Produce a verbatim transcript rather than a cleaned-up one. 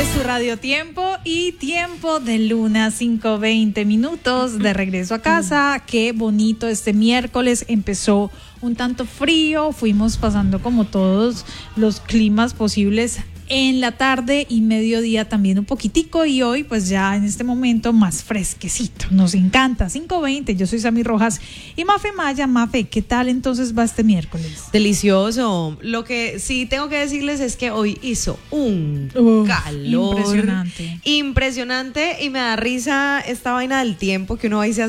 Es su Radio Tiempo y tiempo de luna, cinco veinte minutos de regreso a casa. Qué bonito este miércoles, empezó un tanto frío, fuimos pasando como todos los climas posibles en la tarde y mediodía también un poquitico, y hoy pues ya en este momento más fresquecito, nos encanta. Cinco veinte, yo soy Sammy Rojas y Mafe Maya. Mafe, ¿qué tal entonces va este miércoles? Delicioso. Lo que sí tengo que decirles es que hoy hizo un Uf, calor impresionante. impresionante y me da risa esta vaina del tiempo que uno va y se